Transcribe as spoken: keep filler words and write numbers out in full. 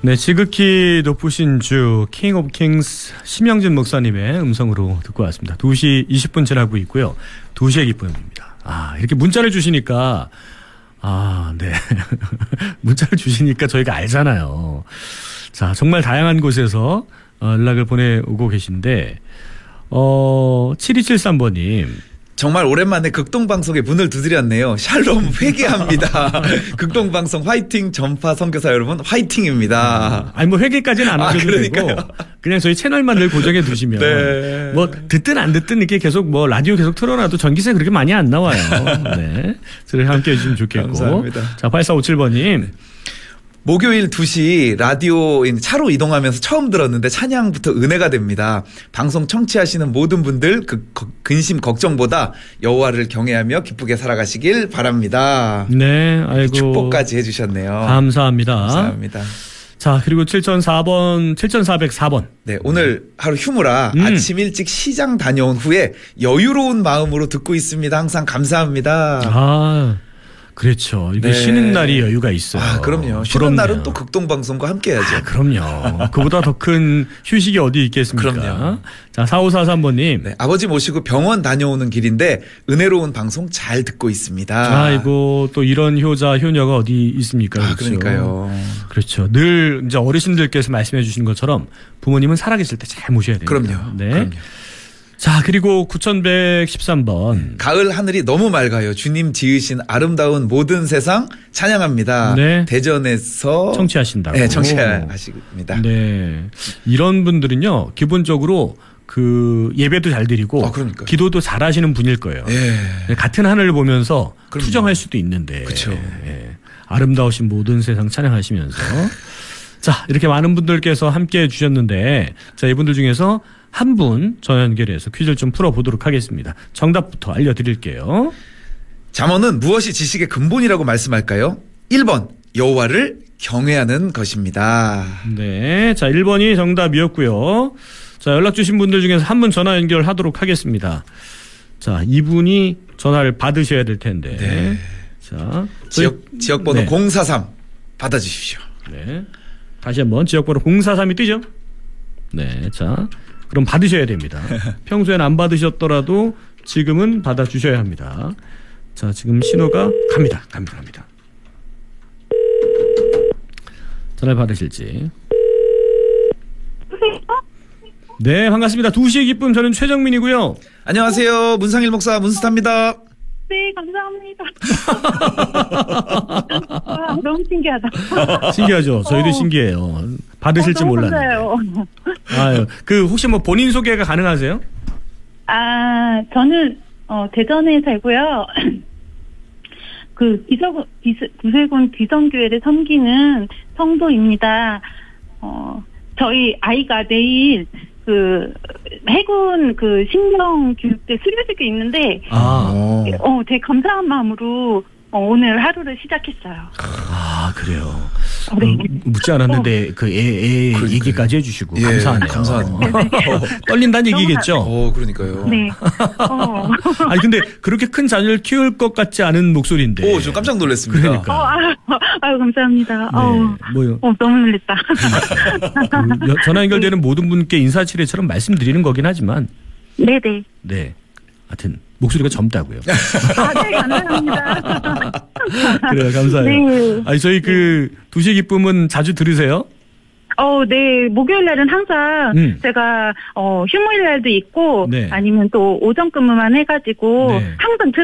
네, 지극히 높으신 주 킹 오브 킹스 심영진 목사님의 음성으로 듣고 왔습니다. 두 시 이십 분 지나고 있고요. 두 시의 기쁨입니다. 아, 이렇게 문자를 주시니까 아, 네. 문자를 주시니까 저희가 알잖아요. 자, 정말 다양한 곳에서 연락을 보내오고 계신데 어, 칠이칠삼 번님. 정말 오랜만에 극동방송에 문을 두드렸네요. 샬롬 회개합니다. 극동방송 화이팅 전파 선교사 여러분 화이팅입니다. 아니 뭐 회개까지는 안 하셔도 아, 되고 그냥 저희 채널만 늘 고정해 두시면 네. 뭐 듣든 안 듣든 이렇게 계속 뭐 라디오 계속 틀어놔도 전기세 그렇게 많이 안 나와요. 네, 저희 함께 해주시면 좋겠고. 감사합니다. 자, 팔사오칠 번님. 네. 목요일 두 시 라디오 차로 이동하면서 처음 들었는데 찬양부터 은혜가 됩니다. 방송 청취하시는 모든 분들 그 근심 걱정보다 여호와를 경외하며 기쁘게 살아가시길 바랍니다. 네, 아이고 축복까지 해주셨네요. 감사합니다. 감사합니다. 자, 그리고 칠천사 번, 칠천사백사 번. 네, 오늘 하루 휴무라 음. 아침 일찍 시장 다녀온 후에 여유로운 마음으로 듣고 있습니다. 항상 감사합니다. 아. 그렇죠. 이게 네. 쉬는 날이 여유가 있어요. 아, 그럼요. 쉬는 그럼요. 날은 또 극동방송과 함께 해야죠. 아, 그럼요. 그보다 더 큰 휴식이 어디 있겠습니까? 그럼요. 자, 사오사삼 번님. 네, 아버지 모시고 병원 다녀오는 길인데 은혜로운 방송 잘 듣고 있습니다. 아이고, 또 이런 효자, 효녀가 어디 있습니까? 아, 그렇죠. 그러니까요. 그렇죠. 늘 이제 어르신들께서 말씀해 주시는 것처럼 부모님은 살아계실 때 잘 모셔야 돼요. 그럼요. 네. 그럼요. 자, 그리고 구천백십삼 번. 가을 하늘이 너무 맑아요. 주님 지으신 아름다운 모든 세상 찬양합니다. 네. 대전에서 청취하신다고. 네, 청취하십니다. 네. 이런 분들은요, 기본적으로 그 예배도 잘 드리고 아, 그러니까요. 기도도 잘 하시는 분일 거예요. 예. 같은 하늘을 보면서 그럼요. 투정할 수도 있는데. 그쵸. 예. 아름다우신 모든 세상 찬양하시면서. 자, 이렇게 많은 분들께서 함께 해 주셨는데, 자, 이분들 중에서 한 분 전화 연결해서 퀴즈를 좀 풀어보도록 하겠습니다. 정답부터 알려드릴게요. 잠언은 무엇이 지식의 근본이라고 말씀할까요? 일 번 여호와를 경외하는 것입니다. 네. 자, 일 번이 정답이었고요. 자, 연락 주신 분들 중에서 한 분 전화 연결하도록 하겠습니다. 자, 이분이 전화를 받으셔야 될 텐데. 네. 자, 지역, 지역번호 네. 공사삼 받아주십시오. 네. 다시 한번 지역번호 공사삼이 뜨죠? 네. 자, 그럼 받으셔야 됩니다. 평소엔 안 받으셨더라도 지금은 받아주셔야 합니다. 자, 지금 신호가 갑니다. 갑니다. 갑니다. 전화를 받으실지. 네, 반갑습니다. 두 시의 기쁨, 저는 최정민이고요. 안녕하세요. 문상일 목사 문스타입니다. 네, 감사합니다. 와, 너무 신기하다. 신기하죠? 저희도 어. 신기해요. 받으실지 어, 너무 몰랐는데. 감사해요. 아유, 그 혹시 뭐 본인 소개가 가능하세요? 아, 저는 어, 대전에 살고요. 그 기서, 기서, 구세군 기성교회를 섬기는 성도입니다. 어, 저희 아이가 내일 그 해군 그 신병 교육대 수료식이 있는데 아, 어, 되게 감사한 마음으로 어, 오늘 하루를 시작했어요. 아 그래요. 네. 어, 묻지 않았는데 그 애, 애 얘기까지 해주시고 예, 감사하네요. 감사하네요. 어, 떨린다는 얘기겠죠? 어, 그러니까요. 네. 어. 아니 근데 그렇게 큰 자녀를 키울 것 같지 않은 목소리인데. 오, 저 깜짝 놀랐습니다. 그러니까. 어, 아유, 아유, 감사합니다. 네, 어우, 뭐요? 어, 너무 놀랬다. 그 여- 전화 연결되는 모든 분께 인사치레처럼 말씀드리는 거긴 하지만, 네네. 네, 하여튼 목소리가 젊다고요. 아, 네, 감사합니다. 그래요, 감사해요. 네. 아니 저희 그 두시 기쁨은 자주 들으세요? 어, 네. 목요일 날은 항상 음. 제가, 어, 휴무일 날도 있고, 네. 아니면 또 오전 근무만 해가지고, 네. 항상